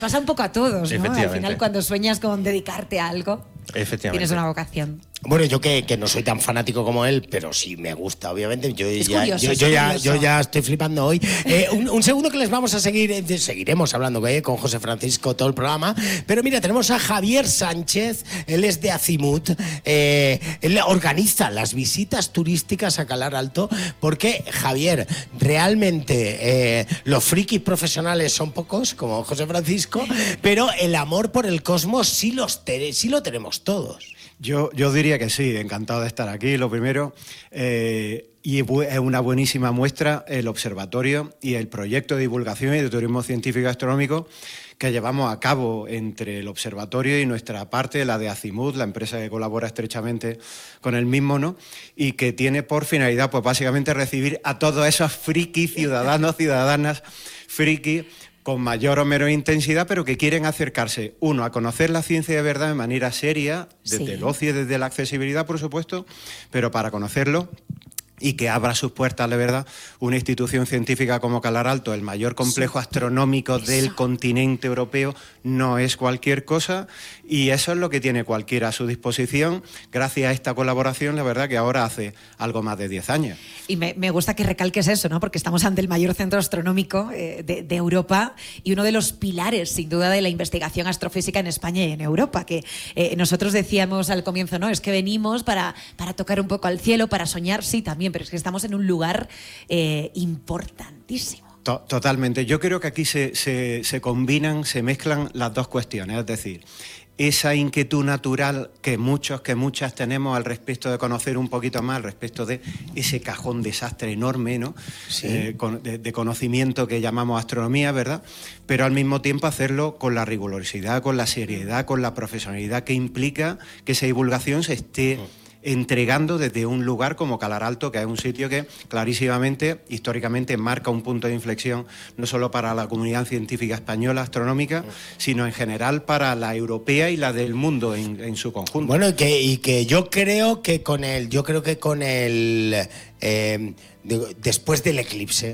Pasa un poco a todos, ¿no? Al final, cuando sueñas con dedicarte a algo, tienes una vocación. Bueno, yo que no soy tan fanático como él, pero sí me gusta, obviamente. Yo ya estoy flipando hoy. Un segundo que les vamos a seguiremos hablando con José Francisco todo el programa. Pero mira, tenemos a Javier Sánchez, él es de Azimut. Él organiza las visitas turísticas a Calar Alto, porque, Javier, realmente los frikis profesionales son pocos, como José Francisco, pero el amor por el cosmos sí lo tenemos todos. Yo diría que sí, encantado de estar aquí, lo primero. Y es una buenísima muestra el observatorio y el proyecto de divulgación y de turismo científico y astronómico que llevamos a cabo entre el observatorio y nuestra parte, la de Azimut, la empresa que colabora estrechamente con el mismo, ¿no? Y que tiene por finalidad, pues básicamente recibir a todos esos frikis, ciudadanas frikis, con mayor o menor intensidad, pero que quieren acercarse, uno, a conocer la ciencia de verdad de manera seria, desde el ocio y desde la accesibilidad, por supuesto, pero para conocerlo y que abra sus puertas, de verdad, una institución científica como Calar Alto, el mayor complejo astronómico del continente europeo, no es cualquier cosa, y eso es lo que tiene cualquiera a su disposición, gracias a esta colaboración, la verdad que ahora hace algo más de 10 años. Y me gusta que recalques eso, ¿no? Porque estamos ante el mayor centro astronómico de Europa y uno de los pilares, sin duda, de la investigación astrofísica en España y en Europa, que nosotros decíamos al comienzo, ¿no? Es que venimos para tocar un poco al cielo, para soñar, sí, también, pero es que estamos en un lugar importantísimo. Totalmente. Yo creo que aquí se combinan, se mezclan las dos cuestiones, es decir, esa inquietud natural que muchas tenemos al respecto de conocer un poquito más, al respecto de ese cajón desastre enorme, ¿no? Sí. De conocimiento que llamamos astronomía, ¿verdad? Pero al mismo tiempo hacerlo con la rigurosidad, con la seriedad, con la profesionalidad que implica que esa divulgación se esté entregando desde un lugar como Calar Alto, que es un sitio que clarísimamente, históricamente, marca un punto de inflexión no solo para la comunidad científica española astronómica, sino en general para la europea y la del mundo en su conjunto. Bueno, y que yo creo que después del eclipse,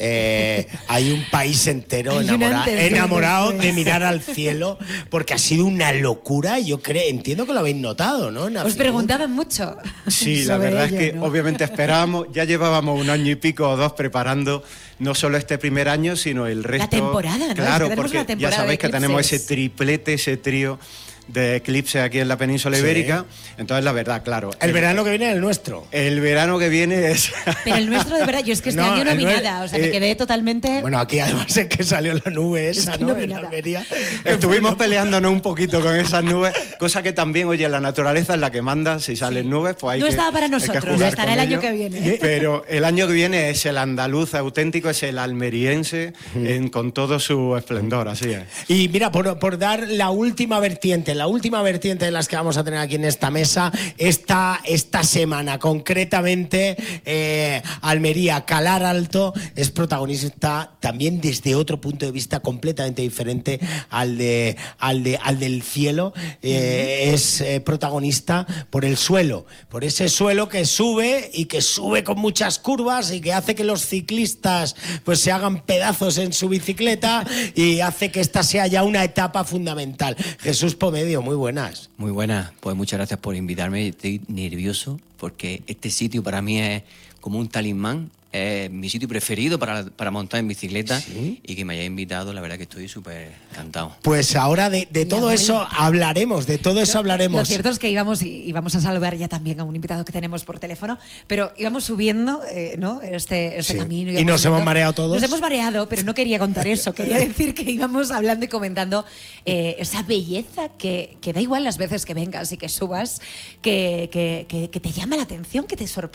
hay un país entero enamorado de mirar al cielo, porque ha sido una locura. Yo entiendo que lo habéis notado, ¿no? Os preguntaban mucho. Sí, la verdad es que, ¿no? Obviamente esperábamos, ya llevábamos un año y pico o dos preparando no solo este primer año, sino el resto. La temporada, ¿no? Claro, porque ya sabéis que tenemos ese triplete, ese trío de eclipse aquí en la península ibérica. Entonces, la verdad, claro. El verano que viene es el nuestro. El verano que viene es... Pero el nuestro, de verdad, yo es que este año no vi nada, o sea, me quedé totalmente... Bueno, aquí además es que salió la nube esa, ¿no? En Almería. Estuvimos peleándonos un poquito con esas nubes, cosa que también, oye, la naturaleza es la que manda, si salen nubes, pues hay no estaba para nosotros, estará el año que viene. Pero el año que viene es el andaluz auténtico, es el almeriense, con todo su esplendor, así es. Y mira, por dar la última vertiente de las que vamos a tener aquí en esta mesa, esta semana, concretamente, Almería, Calar Alto, es protagonista también desde otro punto de vista completamente diferente al del cielo. Es protagonista por el suelo, por ese suelo que sube y que sube con muchas curvas y que hace que los ciclistas pues se hagan pedazos en su bicicleta y hace que esta sea ya una etapa fundamental. Jesús Pomedio, muy buenas. Muy buenas, pues muchas gracias por invitarme. Estoy nervioso porque este sitio para mí es como un talismán. Es mi sitio preferido para montar en bicicleta. ¿Sí? Y que me haya invitado, la verdad que estoy súper encantado. Pues ahora de todo eso hablaremos, Lo cierto es que íbamos a saludar ya también a un invitado que tenemos por teléfono, pero íbamos subiendo, ¿no? este camino. Y nos hemos mareado todos. Nos hemos mareado, pero no quería contar eso. Quería decir que íbamos hablando y comentando esa belleza que da igual las veces que vengas y que subas, que te llama la atención, que te sorprende.